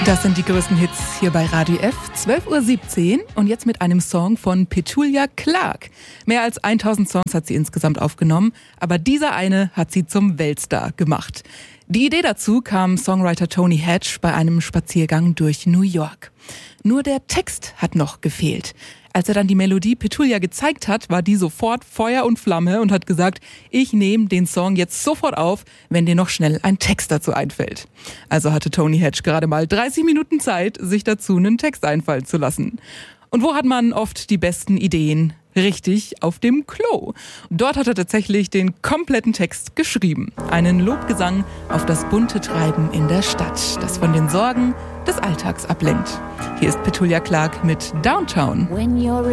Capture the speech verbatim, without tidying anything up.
Das sind die größten Hits hier bei Radio F, zwölf Uhr siebzehn und jetzt mit einem Song von Petula Clark. Mehr als tausend Songs hat sie insgesamt aufgenommen, aber dieser eine hat sie zum Weltstar gemacht. Die Idee dazu kam Songwriter Tony Hatch bei einem Spaziergang durch New York. Nur der Text hat noch gefehlt. Als er dann die Melodie Petula gezeigt hat, war die sofort Feuer und Flamme und hat gesagt, ich nehme den Song jetzt sofort auf, wenn dir noch schnell ein Text dazu einfällt. Also hatte Tony Hatch gerade mal dreißig Minuten Zeit, sich dazu einen Text einfallen zu lassen. Und wo hat man oft die besten Ideen? Richtig, auf dem Klo. Dort hat er tatsächlich den kompletten Text geschrieben. Einen Lobgesang auf das bunte Treiben in der Stadt, das von den Sorgen des Alltags ablenkt. Hier ist Petula Clark mit Downtown.